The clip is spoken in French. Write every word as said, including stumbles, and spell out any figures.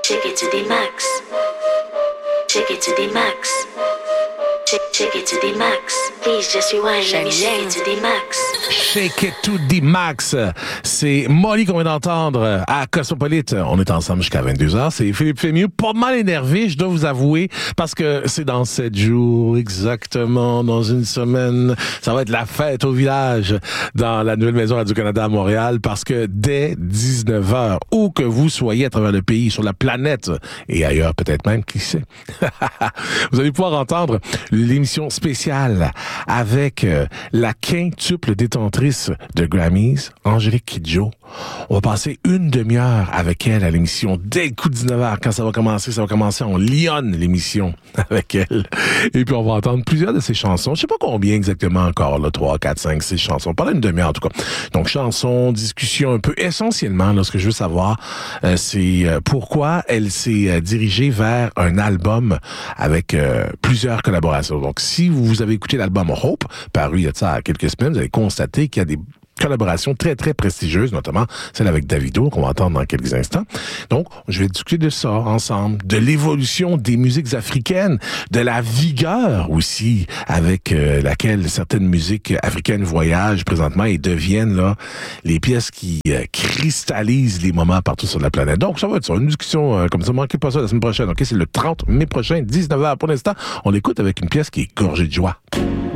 Take it to the max. Take it to the max. Take, take it to the max. Please just rewind. Let me shake it to the max. Shake it to the max. C'est Molly qu'on vient d'entendre à Cosmopolite. On est ensemble jusqu'à vingt-deux heures. C'est Philippe Fémieux. Pas mal énervé, je dois vous avouer, parce que c'est dans sept jours, exactement, dans une semaine. Ça va être la fête au village dans la nouvelle maison Radio-Canada à Montréal, parce que dès dix-neuf heures, où que vous soyez à travers le pays, sur la planète et ailleurs peut-être même, qui sait, vous allez pouvoir entendre l'émission spéciale avec euh, la quintuple détentrice de Grammys, Angélique Kidjo. On va passer une demi-heure avec elle à l'émission dès le coup de dix-neuf heures. Quand ça va commencer, ça va commencer, on lionne l'émission avec elle. Et puis on va entendre plusieurs de ses chansons. Je sais pas combien exactement encore, là, trois, quatre, cinq, six chansons. Pendant une demi-heure en tout cas. Donc chansons, discussions un peu. Essentiellement, là, ce que je veux savoir, euh, c'est euh, pourquoi elle s'est euh, dirigée vers un album avec euh, plusieurs collaborations. Donc si vous avez écouté l'album Hope, paru il y a de ça quelques semaines, vous allez constater qu'il y a des collaboration très, très prestigieuse, notamment celle avec Davido, qu'on va entendre dans quelques instants. Donc, je vais discuter de ça ensemble, de l'évolution des musiques africaines, de la vigueur aussi avec euh, laquelle certaines musiques africaines voyagent présentement et deviennent là les pièces qui euh, cristallisent les moments partout sur la planète. Donc, ça va être ça, une discussion euh, comme ça. Manquez pas ça la semaine prochaine. OK, c'est le trente mai prochain, dix-neuf heures. Pour l'instant, on l'écoute avec une pièce qui est gorgée de joie.